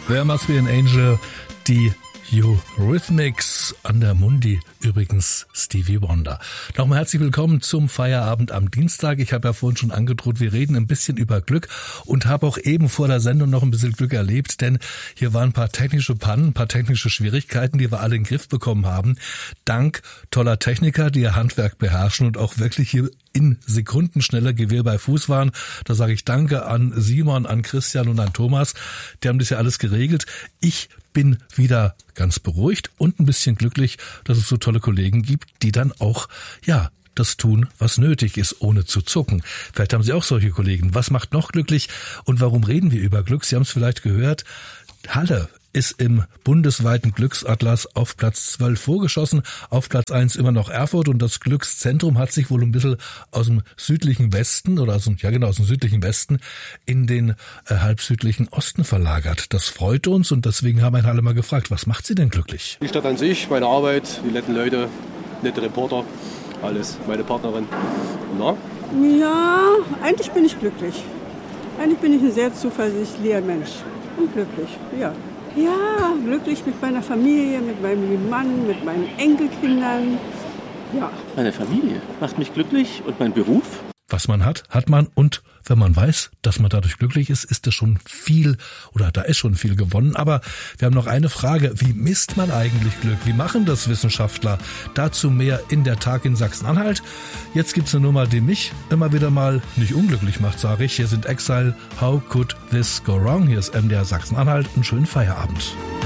There Must Be an Angel, die Eurythmics, an der Mundi übrigens Stevie Wonder. Nochmal herzlich willkommen zum Feierabend am Dienstag. Ich habe ja vorhin schon angedroht, wir reden ein bisschen über Glück und habe auch eben vor der Sendung noch ein bisschen Glück erlebt, denn hier waren ein paar technische Pannen, ein paar technische Schwierigkeiten, die wir alle in den Griff bekommen haben. Dank toller Techniker, die ihr Handwerk beherrschen und auch wirklich hier in Sekundenschnelle Gewehr bei Fuß waren. Da sage ich Danke an Simon, an Christian und an Thomas. Die haben das ja alles geregelt. Ich bin wieder ganz beruhigt und ein bisschen glücklich, dass es so tolle Kollegen gibt, die dann auch, das tun, was nötig ist, ohne zu zucken. Vielleicht haben Sie auch solche Kollegen. Was macht noch glücklich und warum reden wir über Glück? Sie haben es vielleicht gehört. Halle ist im bundesweiten Glücksatlas auf Platz 12 vorgeschossen. Auf Platz 1 immer noch Erfurt und das Glückszentrum hat sich wohl ein bisschen aus dem südlichen Westen aus dem südlichen Westen in den halbsüdlichen Osten verlagert. Das freut uns und deswegen haben wir in Halle mal gefragt, was macht Sie denn glücklich? Die Stadt an sich, meine Arbeit, die netten Leute, nette Reporter, alles, meine Partnerin. Na? Ja, eigentlich bin ich glücklich. Eigentlich bin ich ein sehr zuversichtlicher Mensch und glücklich, ja. Ja, glücklich mit meiner Familie, mit meinem lieben Mann, mit meinen Enkelkindern, ja. Meine Familie macht mich glücklich und mein Beruf? Was man hat, hat man und wenn man weiß, dass man dadurch glücklich ist, ist das schon viel oder da ist schon viel gewonnen. Aber wir haben noch eine Frage, wie misst man eigentlich Glück? Wie machen das Wissenschaftler? Dazu mehr in der Tag in Sachsen-Anhalt. Jetzt gibt's eine Nummer, die mich immer wieder mal nicht unglücklich macht, sage ich. Hier sind Exile, How Could This Go Wrong? Hier ist MDR Sachsen-Anhalt. Einen schönen Feierabend.